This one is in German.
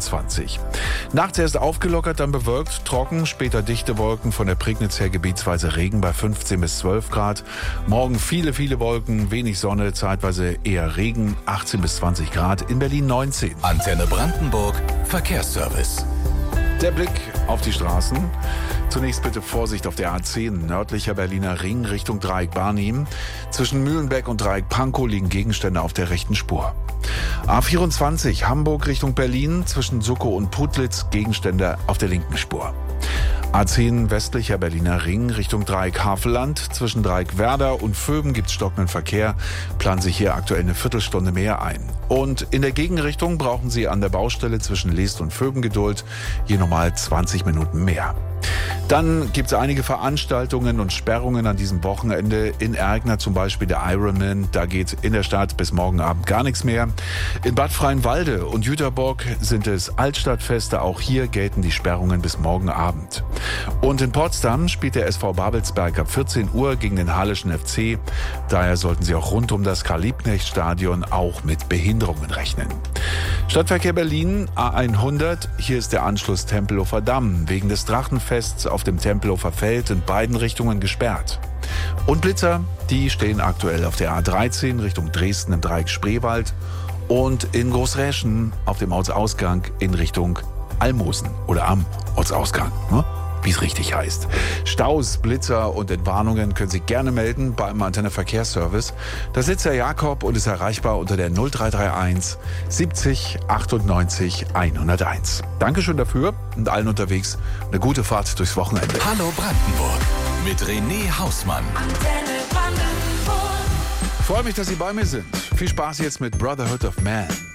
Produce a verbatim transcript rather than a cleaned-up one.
vierundzwanzig. Nachts erst aufgelockert, dann bewölkt, trocken, später dichte Wolken, von der Prignitz her gebietsweise Regen bei fünfzehn bis zwölf Grad. Morgen viele, viele Wolken, wenig Sonne, zeitweise eher Regen, achtzehn bis zwanzig Grad, in Berlin neunzehn. Antenne Brandenburg, Verkehrsservice. Der Blick auf die Straßen. Zunächst bitte Vorsicht auf der A zehn, nördlicher Berliner Ring Richtung Dreieck Barnim. Zwischen Mühlenbeck und Dreieck Pankow liegen Gegenstände auf der rechten Spur. A vierundzwanzig, Hamburg Richtung Berlin, zwischen Suckow und Putlitz Gegenstände auf der linken Spur. A zehn, westlicher Berliner Ring Richtung Dreieck Havelland. Zwischen Dreieck Werder und Vöben gibt's stockenden Verkehr. Planen sich hier aktuell eine Viertelstunde mehr ein. Und in der Gegenrichtung brauchen Sie an der Baustelle zwischen Leest und Vöben Geduld. Hier nochmal zwanzig Minuten mehr. Dann gibt es einige Veranstaltungen und Sperrungen an diesem Wochenende. In Erkner zum Beispiel der Ironman. Da geht in der Stadt bis morgen Abend gar nichts mehr. In Bad Freienwalde und Jüterbock sind es Altstadtfeste. Auch hier gelten die Sperrungen bis morgen Abend. Und in Potsdam spielt der S V Babelsberg ab vierzehn Uhr gegen den Halleschen F C. Daher sollten Sie auch rund um das Karl-Liebknecht-Stadion auch mit Behinderungen rechnen. Stadtverkehr Berlin, A hundert. Hier ist der Anschluss Tempelhofer Damm wegen des Drachenfests auf dem Tempelhofer Feld in beiden Richtungen gesperrt. Und Blitzer, die stehen aktuell auf der A dreizehn Richtung Dresden im Dreieck Spreewald und in Großräschen auf dem Ortsausgang in Richtung Almosen oder am Ortsausgang, ne? Wie es richtig heißt. Staus, Blitzer und Entwarnungen können Sie gerne melden beim Antenne Verkehrsservice. Da sitzt Herr Jakob und ist erreichbar unter der null drei drei eins siebzig achtundneunzig hunderteins. Dankeschön dafür und allen unterwegs eine gute Fahrt durchs Wochenende. Hallo Brandenburg mit René Hausmann. Antenne Brandenburg. Ich freue mich, dass Sie bei mir sind. Viel Spaß jetzt mit Brotherhood of Man.